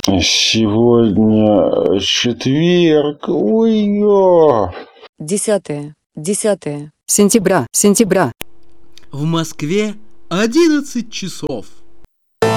Сегодня четверг. Ой-ё. 10 сентября. В Москве 11 часов.